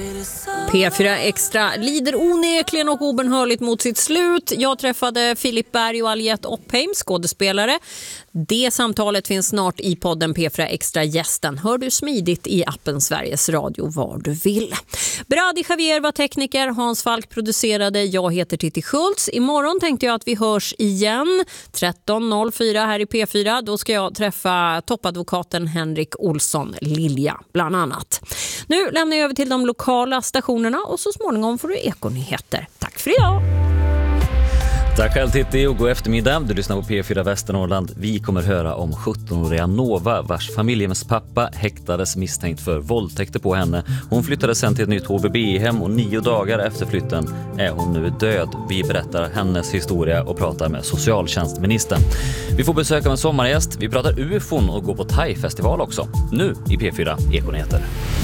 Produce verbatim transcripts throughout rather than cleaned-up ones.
P fyra Extra lider onekligen och obenhörligt mot sitt slut. Jag träffade Filip Berg och Aliette Oppheim, skådespelare. Det samtalet finns snart i podden P fyra Extra Gästen. Hör du smidigt i appen Sveriges Radio var du vill. Brady Javier var tekniker, Hans Falk producerade, jag heter Titti Schultz. Imorgon tänkte jag att vi hörs igen tretton noll fyra här i P fyra. Då ska jag träffa toppadvokaten Henrik Olsson Lilja bland annat. Nu lämnar jag över till de lokala stationerna och så småningom får du ekonyheter. Tack för idag! Tack själv Titti och god eftermiddag. Du lyssnar på P fyra Västernorrland. Vi kommer höra om sjuttonåriga Nova vars familjens pappa häktades misstänkt för våldtäkter på henne. Hon flyttade sen till ett nytt H V B-hem och nio dagar efter flytten är hon nu död. Vi berättar hennes historia och pratar med socialtjänstministern. Vi får besöka en sommargäst. Vi pratar U F O och går på Thai-festival också. Nu i P fyra Ekonyheter.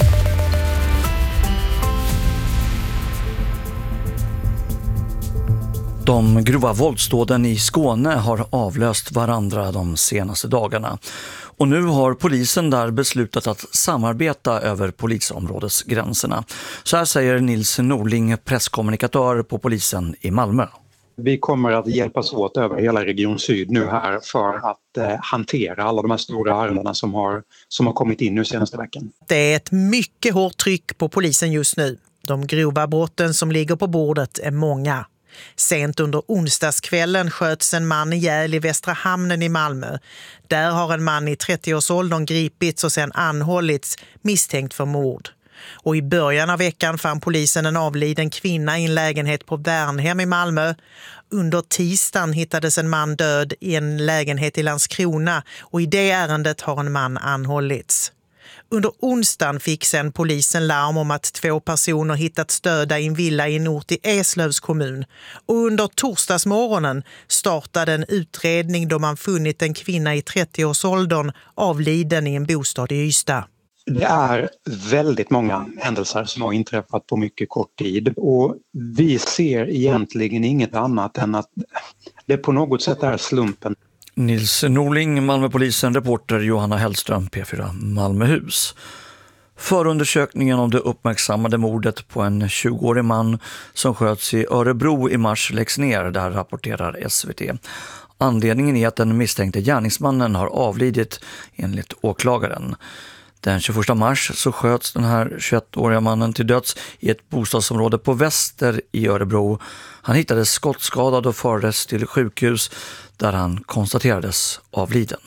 De grova våldsdåden i Skåne har avlöst varandra de senaste dagarna. Och nu har polisen där beslutat att samarbeta över polisområdesgränserna. Så här säger Nils Norling, presskommunikatör på polisen i Malmö. Vi kommer att hjälpas åt över hela Region Syd nu här för att eh, hantera alla de här stora ärendena som har, som har kommit in nu senaste veckan. Det är ett mycket hårt tryck på polisen just nu. De grova brotten som ligger på bordet är många. Sent under onsdagskvällen sköts en man ihjäl i Västra hamnen i Malmö. Där har en man i trettioårsåldern gripits och sen anhållits misstänkt för mord. Och i början av veckan fann polisen en avliden kvinna i en lägenhet på Värnhem i Malmö. Under tisdagen hittades en man död i en lägenhet i Landskrona och i det ärendet har en man anhållits. Under onsdagen fick sen polisen larm om att två personer hittats döda i en villa i en ort i Eslövs kommun. Och under torsdagsmorgonen startade en utredning då man funnit en kvinna i trettioårsåldern avliden i en bostad i Ystad. Det är väldigt många händelser som har inträffat på mycket kort tid och vi ser egentligen inget annat än att det på något sätt är slumpen. Nils Norling, Malmöpolisen, reporter Johanna Hellström, P fyra Malmöhus. Förundersökningen om det uppmärksammade mordet på en tjugoårig man som sköts i Örebro i mars läggs ner, där rapporterar S V T. Anledningen är att den misstänkte gärningsmannen har avlidit enligt åklagaren. Den tjugoförsta mars så sköts den här tjugoettåriga mannen till döds i ett bostadsområde på Väster i Örebro. Han hittades skottskadad och fördes till sjukhus där han konstaterades avliden.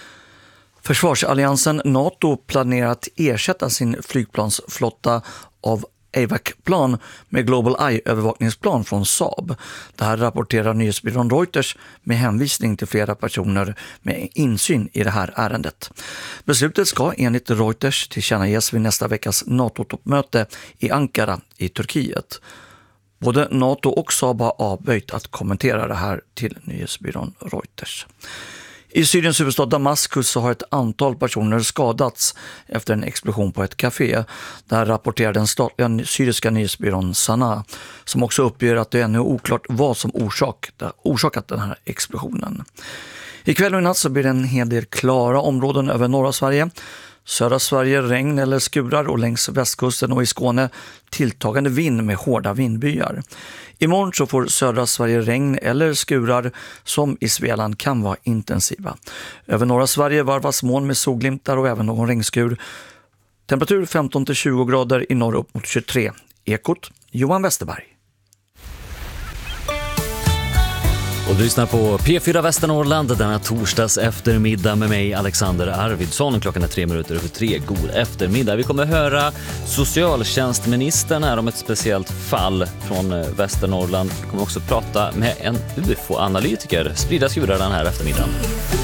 Försvarsalliansen NATO planerar att ersätta sin flygplansflotta av A V A C-plan med Global Eye-övervakningsplan från Saab. Det här rapporterar nyhetsbyrån Reuters med hänvisning till flera personer med insyn i det här ärendet. Beslutet ska enligt Reuters tillkännages vid nästa veckas NATO-toppmöte i Ankara i Turkiet. Både NATO och Saab har avböjt att kommentera det här till nyhetsbyrån Reuters. I Syriens huvudstad Damaskus så har ett antal personer skadats efter en explosion på ett café. Där rapporterar den statliga syriska nyhetsbyrån Sana, som också uppger att det ännu är oklart vad som orsak, orsakat den här explosionen. Ikväll och i natt så blir det en hel del klara områden över norra Sverige. Södra Sverige regn eller skurar och längs västkusten och i Skåne tilltagande vind med hårda vindbyar. Imorgon så får södra Sverige regn eller skurar som i Svealand kan vara intensiva. Över norra Sverige varvas moln med solglimtar och även någon regnskur. Temperatur femton till tjugo grader, i norr upp mot tjugotre. Ekot, Johan Westerberg. Och du lyssnar på P fyra Västernorrland denna torsdags eftermiddag med mig Alexander Arvidsson. Klockan är tre minuter över tre. God eftermiddag. Vi kommer höra socialtjänstministern här om ett speciellt fall från Västernorrland. Vi kommer också prata med en U F O-analytiker. Sprida skurar den här eftermiddagen.